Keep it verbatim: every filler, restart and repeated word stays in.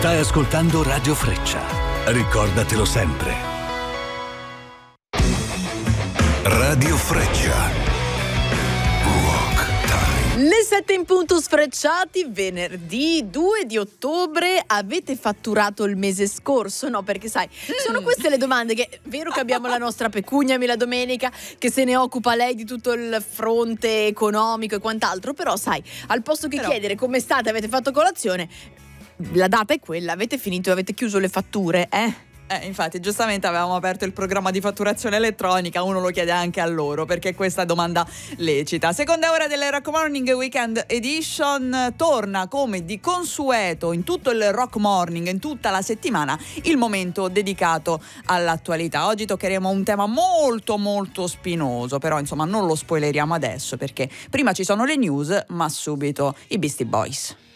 Stai ascoltando Radio Freccia. Ricordatelo sempre. Radio Freccia. Le sette in punto sfrecciati, venerdì due di ottobre. Avete fatturato il mese scorso? No, perché sai, sono queste le domande che, vero che abbiamo la nostra Pecugnami la domenica, che se ne occupa lei di tutto il fronte economico e quant'altro, però sai, al posto che Però... chiedere come state, avete fatto colazione, la data è quella, avete finito, avete chiuso le fatture, eh? Eh, infatti, giustamente avevamo aperto il programma di fatturazione elettronica, uno lo chiede anche a loro, perché questa è domanda lecita. Seconda ora delle Rock Morning Weekend Edition, torna come di consueto in tutto il Rock Morning, in tutta la settimana, il momento dedicato all'attualità. Oggi toccheremo un tema molto molto spinoso, però insomma non lo spoileriamo adesso, perché prima ci sono le news, ma subito i Beastie Boys.